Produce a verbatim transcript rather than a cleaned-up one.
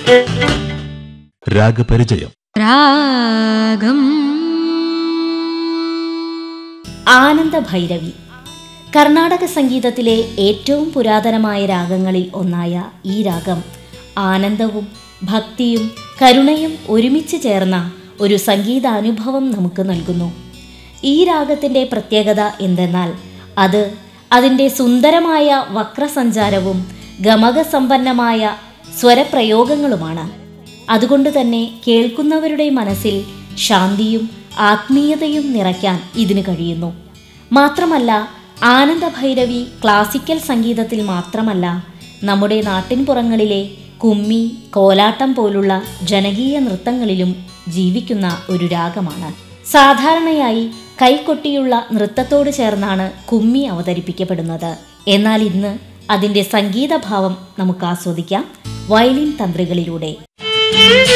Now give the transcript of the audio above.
രാഗപരിചയം. രാഗം ആനന്ദഭൈരവി. കർണാടക സംഗീതത്തിലെ ഏറ്റവും പുരാതനമായ രാഗങ്ങളിൽ ഒന്നായ ഈ രാഗം ആനന്ദവും ഭക്തിയും കരുണയും ഒരുമിച്ച് ചേർന്ന ഒരു സംഗീതാനുഭവം നമുക്ക് നൽകുന്നു. ഈ രാഗത്തിൻ്റെ പ്രത്യേകത എന്തെന്നാൽ അത് അതിൻ്റെ സുന്ദരമായ വക്രസഞ്ചാരവും ഗമകസമ്പന്നമായ സ്വരപ്രയോഗങ്ങളുമാണ്. അതുകൊണ്ട് തന്നെ കേൾക്കുന്നവരുടെ മനസ്സിൽ ശാന്തിയും ആത്മീയതയും നിറയ്ക്കാൻ ഇതിന് കഴിയുന്നു. മാത്രമല്ല, ആനന്ദഭൈരവി ക്ലാസിക്കൽ സംഗീതത്തിൽ മാത്രമല്ല, നമ്മുടെ നാട്ടിൻപുറങ്ങളിലെ കുമ്മി, കോലാട്ടം പോലുള്ള ജനകീയ നൃത്തങ്ങളിലും ജീവിക്കുന്ന ഒരു രാഗമാണ്. സാധാരണയായി കൈകൊട്ടിയുള്ള നൃത്തത്തോട് ചേർന്നാണ് കുമ്മി അവതരിപ്പിക്കപ്പെടുന്നത്. എന്നാൽ ഇന്ന് അതിൻ്റെ സംഗീതഭാവം നമുക്ക് ആസ്വദിക്കാം വയലിൻ തന്ത്രികളിലൂടെ.